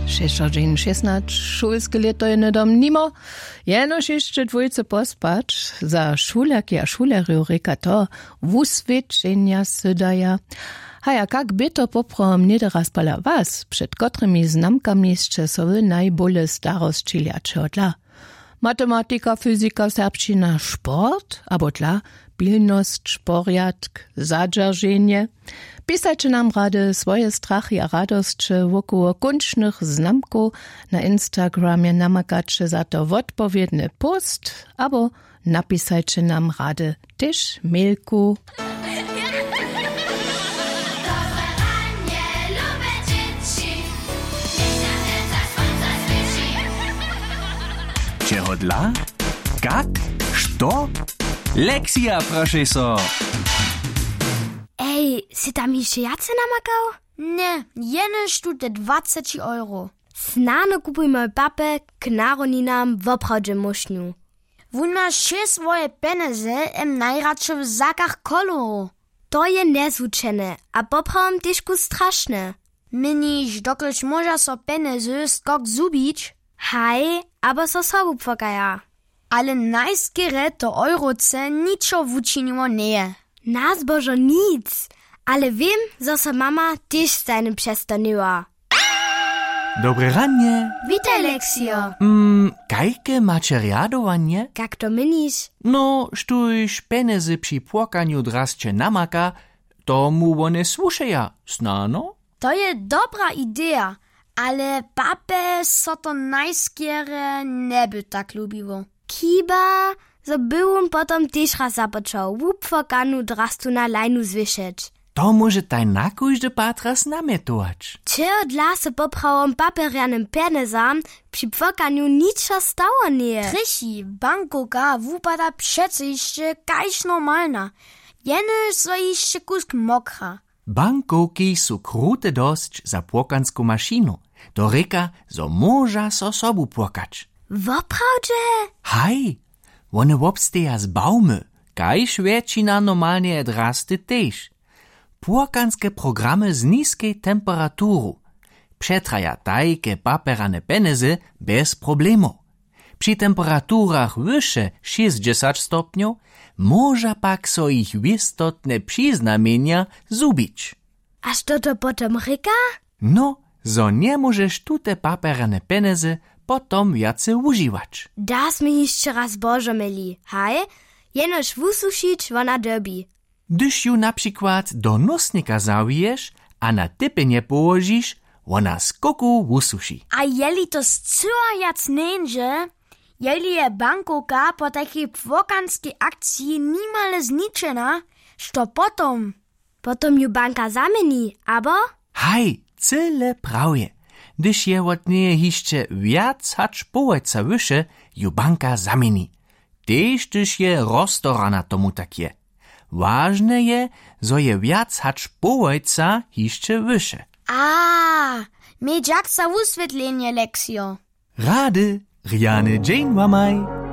16 šulske leto je nedom nimo, jenož jeszcze dwójce pospać, za šulerki a šulerju reka to wusvědčenja sydaja. Haja, kak by to poprom niederaspala was, przed kotrymi znamkami jeszcze so wy najbole starostčiljače odla. Matematika, fyzika, serbština, sport, abo tla, pilnost, šporjatk, zadžarženje. Pisajcie nam rady swoje strachy a radostcze wokoło kuncznych znamków na Instagramie, namakacie za to odpowiedny post, abo napisajcie nam rady też mailku. Čeho dla? Kak? Što? Lekcja, proszę so! Ej, si tam jeszcze jace namakał? Nie, jenoż tu te 20 euro. Snano kupuj moj papę, k narodninam w oprawdzie muszniu. Wun ma še swoje peneze najradsze w zakach kolorów. To je nezvučene, a poprawom tyšku straszne. Miniš, doklež moža so peneze skok zubić? Haj, aber so sobu pfokaja. Ale najskere to euroce niczo wučinimo nie. Na zbożo nic, ale wiem, że so mama też seinem przestaniła. Dobre ranie! Witaj, Leksio! Kajke macie radowanie? Jak to mynisz? No, sztuś peneze przy płakaniu drascie namaka, to mu one słuszeja, snano? To je dobra idea, ale pape so to najskiere nie by tak lubiło. Kiba, so byłam potom też raz zapoczął, wupfokanu drastu na lajnu zwyszeć. To może taj na kujde patras nametować. Czy dla se poprawom paperianym penezam przy pfokaniu niczo stało nie? Krysi, bankoka wupada przece jeszcze kajś normalna. Jeny so jeszcze kusk mokra. Bankoki su krute dosć za płokanską maszinu. To reka, zo moža so sobu płakać. Woprawdzie? Haj, one wobsteja z baumy, kajś většina normalnie odrasty też. Płokanskie programy z niskiej temperaturu. Przetraja tajke paperane peneze bez problemu. Przy temperaturach wyższe 60 stopniów może pak so ich istotne przyznamienia zubić. A co to potom reka? No, zo nie możesz tute paperane peneze potom wiace używać. Das mi jeszcze raz Bożo myli, haj? Jenoż wususzyć wona derbi. Gdyż ju na przykład do nosnika zawijesz, a na typenie położysz, ona skoku usuši. A jeli to zcyła jac nędze, jeli je bankoka po takiej płokanskiej akcji nimale zniczena, što potom? Potom ju banka zamieni, abo? Haj, cyle prawie. Gdyż je od niej jeszcze wiac hacz połeca wyższe, ju banka zamieni. Tež gdyż je roztorana tomu tak je. Ważne je, zo je wiac hacz połeca jeszcze wyższe. A, my dziak za wusvětlenie, Leksio. Rady, Riane Jane Wamaj.